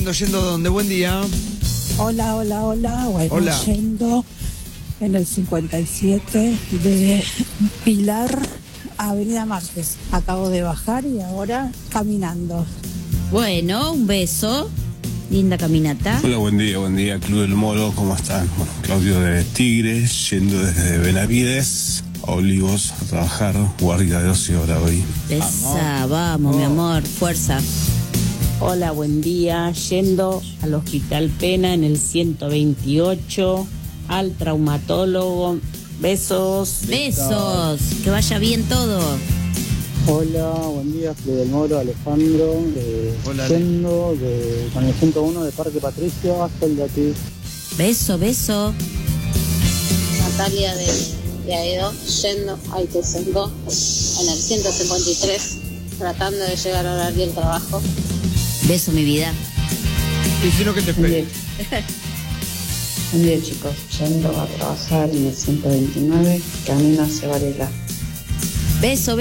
Yendo donde, buen día. Hola. Bueno, Hola. yendo en el 57 de Pilar a Avenida Márquez. Acabo de bajar y ahora caminando. Bueno, un beso. Linda caminata. Hola, buen día, Club del Moro, ¿cómo están? Bueno, Claudio de Tigres, yendo desde Benavides a Olivos a trabajar, guardia de 12 horas hoy. Esa, vamos, mi amor, fuerza. Hola, buen día. Yendo al Hospital Pena en el 128, al traumatólogo. Besos. Besos. Que vaya bien todo. Hola, buen día, Club del Moro, Alejandro. Hola, Yendo con el 101 de Parque Patricio hasta el de aquí. Beso. Natalia de Aedo, yendo a Ituzaingó en el 153, tratando de llegar al horario del trabajo. Beso, mi vida. Y si no, que te espere. Buen día, chicos. Yendo a trabajar en el 129, camino hacia Varela. Beso.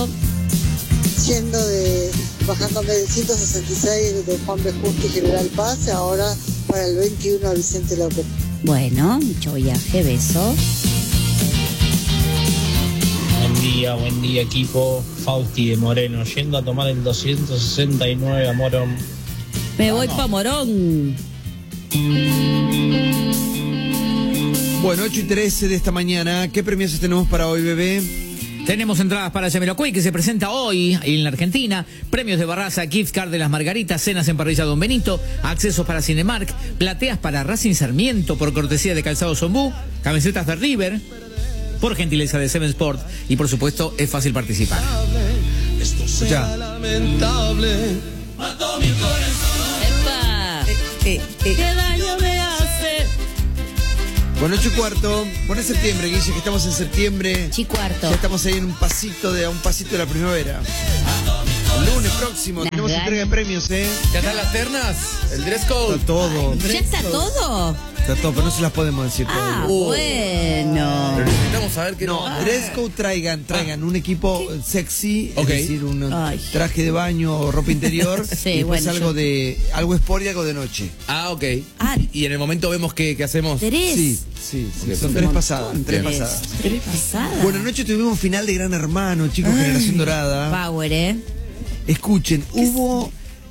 Bajando del 166 de Juan B. Justo y General Paz, ahora para el 21 a Vicente López. Bueno, mucho viaje, beso. Buen día equipo. Fausti de Moreno, yendo a tomar el 269 a Morón. Me voy pa' Morón. Bueno, 8:13 de esta mañana. ¿Qué premios tenemos para hoy, bebé? Tenemos entradas para Yamiroquai, que se presenta hoy en la Argentina, premios de Barraza, gift card de las Margaritas, cenas en parrilla Don Benito, accesos para Cinemark, plateas para Racing Sarmiento por cortesía de Calzado Zombú, camisetas de River, por gentileza de Seven Sport, y por supuesto es fácil participar. Ya. ¡Epa! ¿Qué daño me hace? Bueno, 8:15. Bueno, es septiembre, Guille, que estamos en septiembre. Chicuarto. Ya estamos ahí en un pasito de la primavera. El lunes próximo tenemos entrega de premios, ¿eh? ¿Ya están las ternas? ¿El dress code? Está todo. ¿Ya está todo? Está todo, pero no se las podemos decir Ah, todo. bueno. Pero necesitamos saber que No, dress code traigan un equipo sexy, Ok. es decir, un Ay. traje de baño o ropa interior, Sí, y después bueno, algo sport y algo de noche. Ah, ok. Ah. Y en el momento vemos qué hacemos. ¿Tres? Sí, son tres pasadas, tres Tres. pasadas. Tres pasadas. Bueno, anoche tuvimos final de Gran Hermano, chicos, Generación Dorada. Power, ¿eh? Escuchen, hubo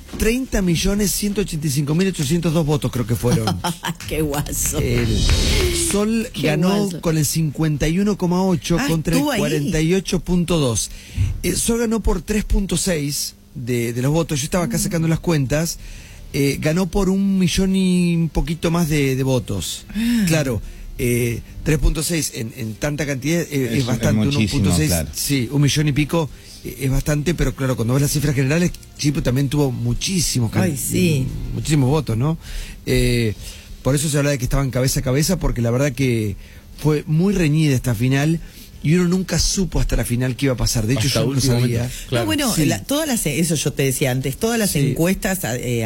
30.185.802 votos, creo que fueron. Qué guaso. El Sol Qué ganó guaso. con el 51,8 contra el estuvo ahí. 48,2. Sol ganó por 3,6 de los votos. Yo estaba acá sacando las cuentas. Ganó por 1 millón y un poquito más de votos. Claro, 3,6 en tanta cantidad es bastante. Es muchísimo, 1,6, claro. sí, 1 millón y pico es bastante, pero claro, cuando ves las cifras generales, Chipo también tuvo muchísimos votos, ¿no? Por eso se habla de que estaban cabeza a cabeza, porque la verdad que fue muy reñida esta final. Y uno nunca supo hasta la final qué iba a pasar. De hecho, Hasta yo no lo último sabía. momento. Claro. No, bueno, Sí. eso yo te decía antes, todas las Sí. encuestas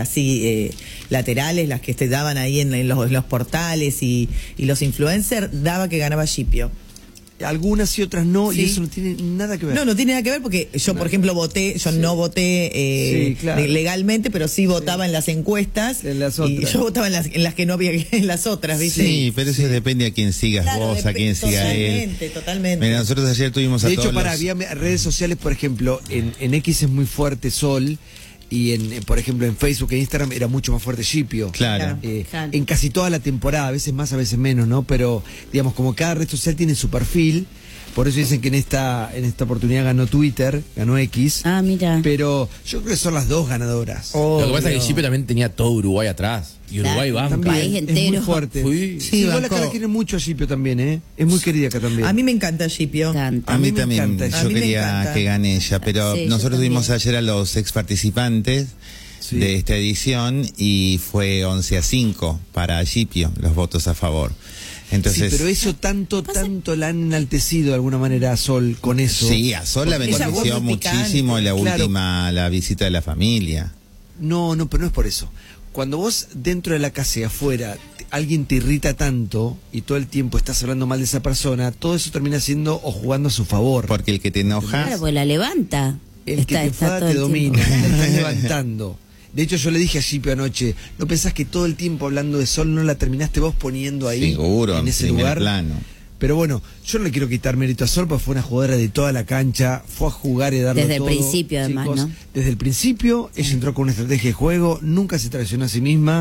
laterales, las que te daban ahí en los portales y los influencers, daba que ganaba Scipio. Algunas y otras no, Sí. y eso no tiene nada que ver. No tiene nada que ver porque yo, por ejemplo, no voté Sí, claro. legalmente, pero sí votaba en las encuestas. En las y otras. yo votaba en las que no había, en las otras, ¿viste? Sí, pero eso depende a quién sigas Claro, vos, a quién siga él. Totalmente. Mira, nosotros ayer tuvimos a De hecho, todos los... había redes sociales, por ejemplo, en X es muy fuerte Sol, y por ejemplo, en Facebook e Instagram era mucho más fuerte Scipio. Claro. Claro. En casi toda la temporada, a veces más, a veces menos, ¿no? Pero, digamos, como cada red social tiene su perfil, por eso dicen que en esta oportunidad ganó Twitter, ganó X. Ah, mira. Pero yo creo que son las dos ganadoras. Lo que pasa es que Chipre también tenía todo Uruguay atrás. Y Uruguay Claro. banca. Un país Es entero. muy fuerte. Fui. Sí, igual bancó. acá la quiere mucho a Scipio también, ¿eh? Es muy querida acá también. A mí me encanta Scipio. Canta. A mí me también, encanta. A yo mí me quería encanta. que gane ella, pero Sí, yo nosotros también. tuvimos ayer a los ex participantes Sí. de esta edición y fue 11-5 para Scipio, los votos a favor. Entonces, Sí, pero eso tanto la han enaltecido de alguna manera a Sol con eso. sí, a Sol la Porque ella benefició fue muy picante. muchísimo la Claro. la visita de la familia. No, pero no es por eso. Cuando vos dentro de la casa y afuera alguien te irrita tanto y todo el tiempo estás hablando mal de esa persona, todo eso termina siendo o jugando a su favor. Porque el que te enoja... Claro, pues la levanta. El que te enfada todo te el domina, tiempo. te estás levantando. De hecho, yo le dije a Gipio anoche, ¿no pensás que todo el tiempo hablando de Sol no la terminaste vos poniendo ahí? Seguro, en ese primer lugar. plano. Pero bueno, yo no le quiero quitar mérito a Sol, porque fue una jugadora de toda la cancha, fue a jugar y darlo todo. Desde el principio, además, ¿no? Desde el principio, ella entró con una estrategia de juego, nunca se traicionó a sí misma,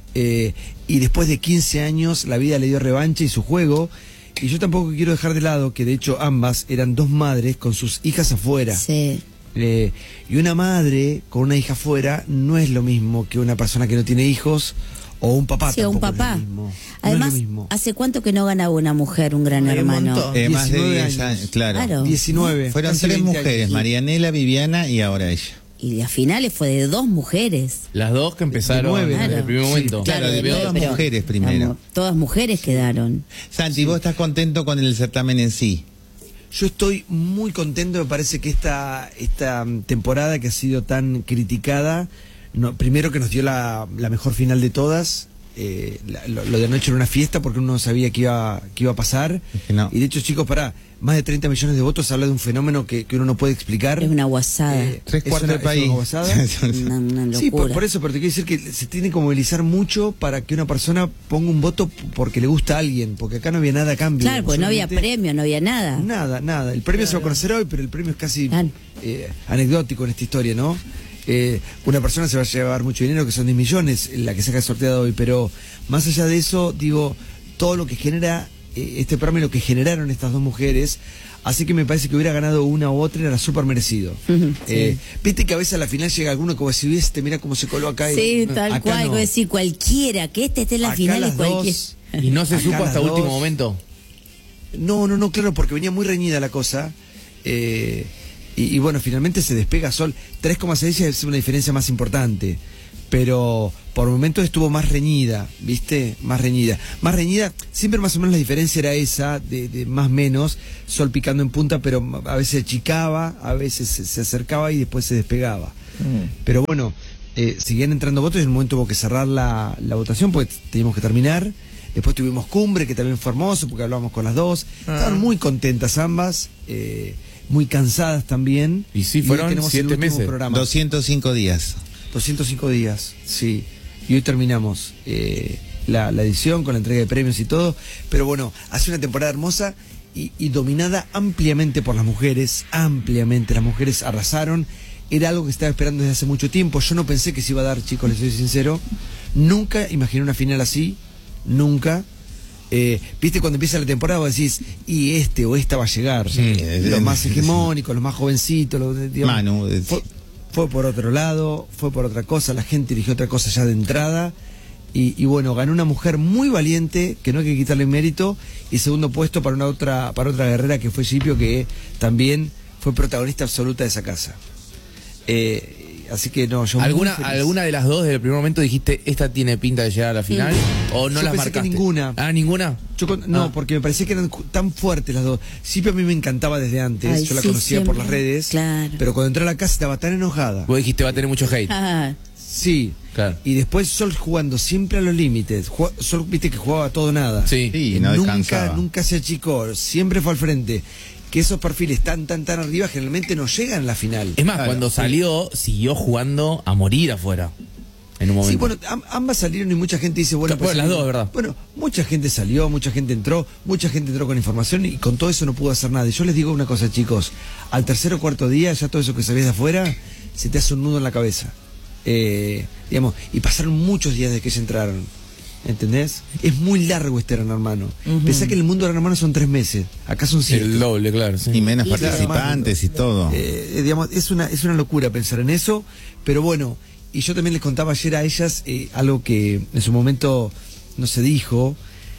y después de 15 años la vida le dio revancha y su juego. Y yo tampoco quiero dejar de lado que de hecho ambas eran dos madres con sus hijas afuera. Sí. Y una madre con una hija afuera no es lo mismo que una persona que no tiene hijos o un papá. Sí, un papá. Es lo mismo. Además, no es lo mismo. ¿hace cuánto que no ganaba una mujer un Gran Hermano? Más de 10 años, claro. 19. Fueron casi 3 20 mujeres, años. Marianela, Viviana y ahora ella. Y las finales fue de 2 mujeres. Las dos que empezaron De 9, desde el primer momento. Sí, claro, de de todas nueve, pero- mujeres primero. Todas mujeres quedaron. Santi, ¿vos estás contento con el certamen en sí? Yo estoy muy contento, me parece que esta temporada que ha sido tan criticada, primero que nos dio la mejor final de todas. Lo de anoche era una fiesta porque uno no sabía qué iba a pasar. Es que no. Y de hecho, chicos, más de 30 millones de votos habla de un fenómeno que uno no puede explicar. Es una guasada. 3/4 del país. Es una guasada. Una locura. Sí, por eso, pero te quiero decir que se tiene que movilizar mucho para que una persona ponga un voto porque le gusta a alguien, porque acá no había nada a cambio. Claro, porque no había premio, no había nada. Nada. El premio se va a conocer hoy, pero el premio es casi anecdótico en esta historia, ¿no? Una persona se va a llevar mucho dinero, que son 10 millones, la que saca sorteada hoy, pero más allá de eso, digo, todo lo que genera este premio, lo que generaron estas dos mujeres, así que me parece que hubiera ganado una u otra, era súper merecido. Sí. Viste que a veces a la final llega alguno como si viste, mira cómo se coló acá. Sí, tal acá cual, no. voy a decir cualquiera, que esté en la Acá final y las cualquiera. dos. Y no se Acá supo las hasta último dos. momento. No, claro, porque venía muy reñida la cosa. Y bueno, finalmente se despega Sol. 3,6 es una diferencia más importante. Pero por momentos estuvo más reñida, ¿viste? Más reñida. Siempre más o menos la diferencia era esa, de más menos. Sol picando en punta, pero a veces achicaba, a veces se acercaba y después se despegaba. Pero bueno, seguían entrando votos y en un momento hubo que cerrar la votación porque teníamos que terminar. Después tuvimos Cumbre, que también fue hermoso porque hablábamos con las dos. Estaban muy contentas ambas, muy cansadas también. Y sí, hoy fueron tenemos 7 el último meses. programa. 205 días. 205 días, sí. Y hoy terminamos la edición con la entrega de premios y todo. Pero bueno, hace una temporada hermosa y dominada ampliamente por las mujeres. Ampliamente, las mujeres arrasaron. Era algo que estaba esperando desde hace mucho tiempo. Yo no pensé que se iba a dar, chicos, les soy sincero. Nunca imaginé una final así. Nunca. Viste, cuando empieza la temporada vos decís, y este o esta va a llegar. Los más hegemónicos, los más jovencitos. Digamos, Manu. fue por otro lado, fue por otra cosa, la gente eligió otra cosa ya de entrada. Y bueno, ganó una mujer muy valiente, que no hay que quitarle mérito, y segundo puesto para otra guerrera que fue Gipio, que también fue protagonista absoluta de esa casa. Así que no, yo ¿Alguna de las dos desde el primer momento dijiste esta tiene pinta de llegar a la final? ¿O no yo las pensé marcaste? que ninguna. Ah, ¿ninguna? No, porque me parecía que eran tan fuertes las dos. Gipio a mí me encantaba desde antes, Ay, yo la sí, conocía siempre. por las redes, Claro. pero cuando entré a la casa estaba tan enojada. Vos dijiste va a tener mucho hate. Ah, Sí, Claro. y después Sol jugando siempre a los límites. Sol, viste que jugaba a todo nada. Sí. Sí, no descansaba. Nunca se achicó, siempre fue al frente. Que esos perfiles tan arriba generalmente no llegan a la final. Es más, Claro, cuando salió, siguió jugando a morir afuera. En un momento. Sí, bueno, ambas salieron y mucha gente dice, bueno, Las dos, ¿verdad? Bueno, mucha gente salió, mucha gente entró con información y con todo eso no pudo hacer nada. Y yo les digo una cosa, chicos, al tercer o cuarto día ya todo eso que sabías de afuera se te hace un nudo en la cabeza. Digamos, y pasaron muchos días desde que ellos entraron. ¿Entendés? Es muy largo este Gran Hermano. Pensá que en el mundo de Gran Hermano son 3 meses. Acá son 7. El doble, claro. Sí. Y menos Claro, participantes y todo. Digamos, es una locura pensar en eso, pero bueno, y yo también les contaba ayer a ellas algo que en su momento no se dijo.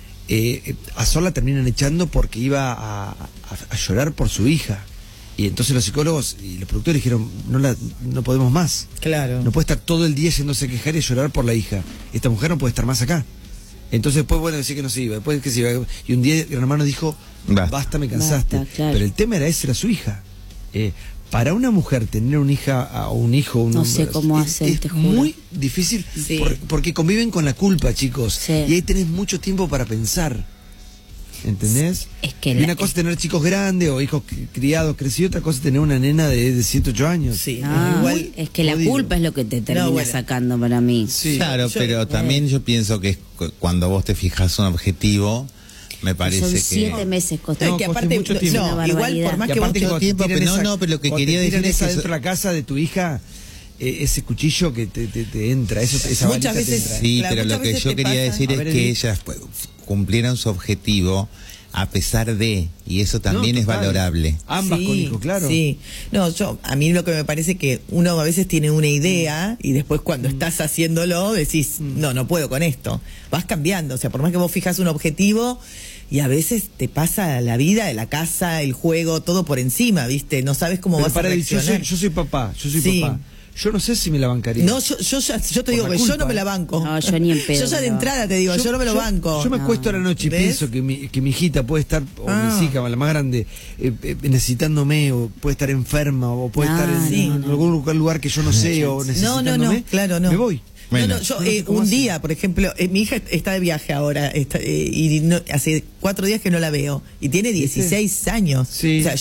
A Sol la terminan echando porque iba a llorar por su hija. Y entonces los psicólogos y los productores dijeron, no podemos más. Claro. No puede estar todo el día yéndose a quejar y a llorar por la hija. Esta mujer no puede estar más acá. Entonces después, bueno, decía que no se iba, después que se iba. Y un día el Gran Hermano dijo, basta, me cansaste. Basta, claro. Pero el tema era ese, era su hija. Para una mujer tener una hija o un hijo, No sé cómo hacen, es te juro. muy difícil Sí. porque conviven con la culpa, chicos. Sí. Y ahí tenés mucho tiempo para pensar. ¿entendés? Es que y una cosa es tener chicos grandes o hijos criados, crecidos, otra cosa es tener una nena de 7, 8 años. Sí, igual es que la culpa es lo que te termina sacando para mí. Sí, claro, pero también yo pienso que es cuando vos te fijas un objetivo, me parece Son que 7 meses costó. que aparte, mucho tiempo. igual por más que vos mucho tiempo, pero pero lo que quería decir es que dentro de la casa de tu hija, ese cuchillo que te entra, esa muchas varita te veces entra. sí, claro, pero lo muchas que veces yo te quería pasa. decir A es ver, que Edith. ellas cumplieran su objetivo a pesar de, y eso también es total. valorable. Ambas Sí, con hijos, claro. Sí. No, a mí lo que me parece que uno a veces tiene una idea y después cuando estás haciéndolo decís, no puedo con esto. Vas cambiando, o sea, por más que vos fijas un objetivo y a veces te pasa la vida de la casa, el juego, todo por encima, ¿viste? No sabes cómo Pero vas a reaccionar. yo soy papá, Sí. papá. Yo no sé si me la bancaría. No, yo te digo que yo no me la banco. No, yo ni en pedo. Yo ya de entrada te digo, yo no me lo banco. Yo me acuesto a la noche y ¿Ves? pienso que mi hijita puede estar, o mis hijas, la más grande, necesitándome, o puede estar enferma, o puede estar en algún lugar que yo no sé, o necesitándome. No, claro, no. Me voy. Bueno, yo un día, por ejemplo, mi hija está de viaje ahora y hace 4 días que no la veo y tiene 16 años. Sí. O sea,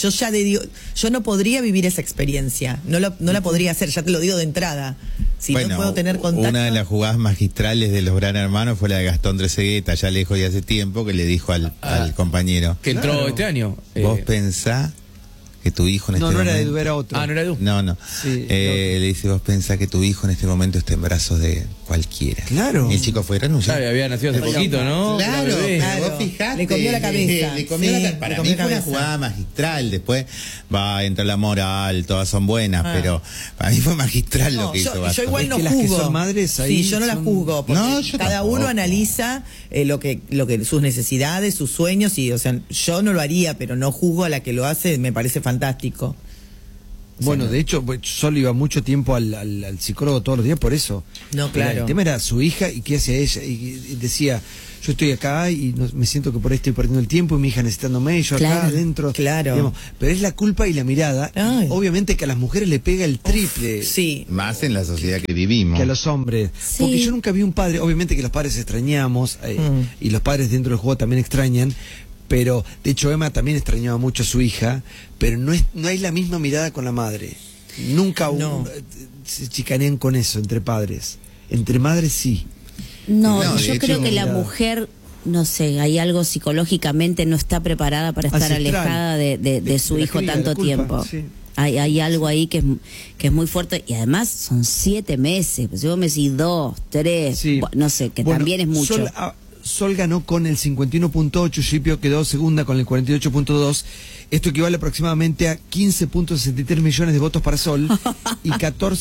yo no podría vivir esa experiencia, no la podría hacer, ya te lo digo de entrada. Si no puedo tener contacto. Una de las jugadas magistrales de los Gran Hermanos fue la de Gastón Trezegueta, ya lejos de hace tiempo, que le dijo al compañero. Que entró este año. Vos pensá que tu hijo en este momento... No era Edu, era otro. Ah, no era Edu. No. Sí, le dice, vos pensá que tu hijo en este momento está en brazos de cualquiera. Claro. Y el chico fue renunciado. Claro, había nacido hace poquito, ¿no? Claro, Claro. vos fijate. Le comió la cabeza. Le comió Sí, la cabeza. Para le mí comió fue la una cabeza. jugada magistral. Después va a entrar la moral, todas son buenas, pero para mí fue magistral lo que hizo yo Gastón. igual no Es que las que juzgo. son madres ahí sí, yo no las son- juzgo. Porque No, yo cada tampoco. uno analiza lo que sus necesidades, sus sueños y, o sea, yo no lo haría, pero no juzgo a la que lo hace, me parece fantástico. Bueno, de hecho, pues, yo solo iba mucho tiempo al psicólogo todos los días por eso. No, claro. El tema era su hija y qué hacía ella. Y decía, yo estoy acá y me siento que por ahí estoy perdiendo el tiempo y mi hija necesitándome y yo acá Claro, adentro. claro. Digamos, pero es la culpa y la mirada. Ay. Obviamente que a las mujeres le pega el triple. Sí. Más en la sociedad que vivimos. Que a los hombres. Sí. Porque yo nunca vi un padre, obviamente que los padres extrañamos, y los padres dentro del juego también extrañan, pero de hecho Emma también extrañaba mucho a su hija, pero no hay la misma mirada con la madre. Nunca se chicanean con eso entre padres. Entre madres sí. No, No, de yo hecho, creo que la mirada. mujer, no sé, hay algo psicológicamente, no está preparada para estar Ancestral. alejada de su la hijo cría, tanto la culpa, tiempo. sí. Hay algo ahí que es muy fuerte y además son 7 meses. Pues si vos me decís 2, 3, Sí. no sé, que Bueno, también es mucho. Sol ganó con el 51.8, Shipio quedó segunda con el 48.2. Esto equivale aproximadamente a 15.63 millones de votos para Sol y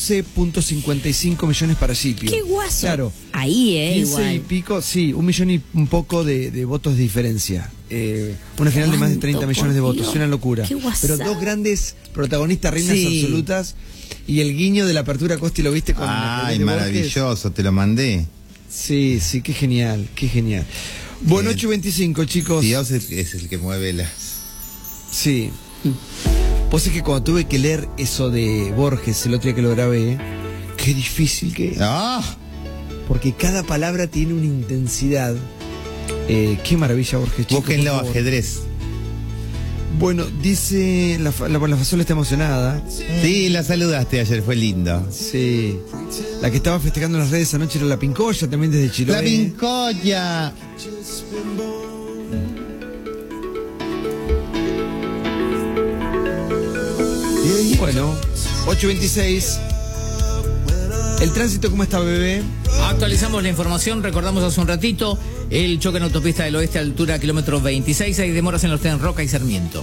14.55 millones para Shipio. ¡Qué guaso! Claro. Ahí, 15 igual. y pico, sí, 1 millón y un poco de votos de diferencia. Una final de más de 30 ¿Cuánto, millones de por votos, Dios? una locura. ¡Qué guasada! Pero dos grandes protagonistas, reinas Sí. absolutas, y el guiño de la apertura Costi, ¿lo viste? Con Ay, de Borges? maravilloso, te lo mandé. Sí, qué genial, qué genial. Bueno, 8:25, chicos. Dios es el que mueve las... Sí. Vos es que cuando tuve que leer eso de Borges, el otro día que lo grabé, qué difícil que es. ¡Ah! Porque cada palabra tiene una intensidad. Qué maravilla, Borges, chicos. Búsquenlo, por favor. ajedrez. Bueno, dice, la Fasola está emocionada. Sí, la saludaste ayer, fue lindo. Sí. La que estaba festejando en las redes anoche era la Pincoya, también desde Chiloé. ¡La Pincoya! Bueno, 8:26. ¿El tránsito cómo está, bebé? Actualizamos la información, recordamos hace un ratito el choque en autopista del oeste a altura kilómetro 26, hay demoras en los tren Roca y Sarmiento.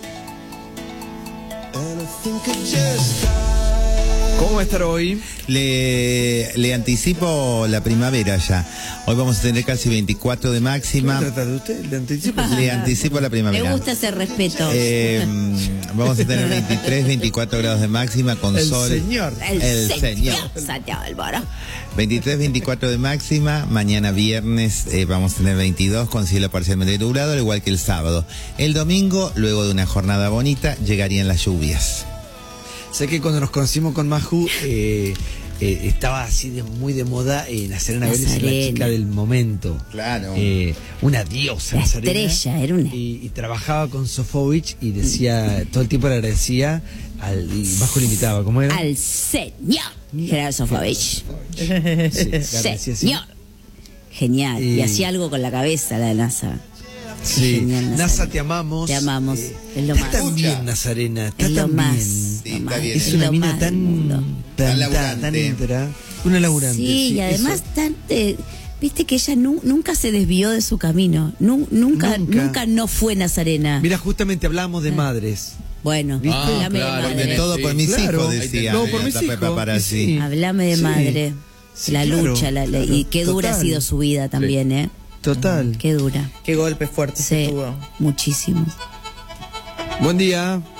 ¿Cómo va a estar hoy? Le anticipo la primavera ya. Hoy vamos a tener casi 24 de máxima. ¿Qué trata de usted? ¿Le anticipo? Le anticipo la Me primavera. gusta ese respeto. Vamos a tener 23, 24 grados de máxima con El sol. señor. El señor. Santiago del Moro. 23, 24 de máxima. Mañana viernes vamos a tener 22 con cielo parcialmente nublado, al igual que el sábado. El domingo, luego de una jornada bonita, llegarían las lluvias. Sé que cuando nos conocimos con Maju, estaba así muy de moda Nazarena Vélez, la Nazarena. chica del momento. Claro. Una diosa La Nazarena. estrella, era una. Y trabajaba con Sofovich y decía, todo el tiempo le agradecía al bajo limitaba, ¿cómo era? Al señor Gerardo Sofovich. Sí, decía así. Señor. Genial. Y hacía algo con la cabeza la de NASA. Sí, Genial, NASA, te amamos. Te amamos. Es lo Está más. tan bien, Nazarena. Está Es lo tan más. bien. Sí, está bien. Es Es una lo mina más lindo. tan plantada, tan íntegra. Una laburante. Sí, y además viste que ella nunca se desvió de su camino. Nunca no fue Nazarena. Mira, justamente hablábamos de madres. Bueno, ¿Viste? hablame claro, de Porque madre. todo por mis Claro. hijos, decía. No, por mis Pepe hijos. Paparazzi. Sí. Hablame de Sí. madre. Sí, la claro, lucha, claro, y qué dura ha total. sido su vida también, ¿eh? Total. Qué dura. Qué golpe fuerte Sí, tuvo. muchísimo. Buen día.